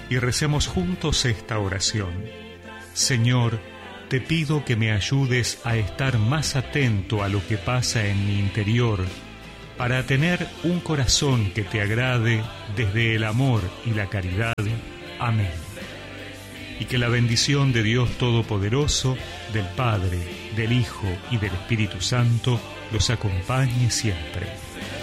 y recemos juntos esta oración. Señor, te pido que me ayudes a estar más atento a lo que pasa en mi interior, para tener un corazón que te agrade desde el amor y la caridad. Amén. Y que la bendición de Dios Todopoderoso, del Padre, del Hijo y del Espíritu Santo los acompañe siempre.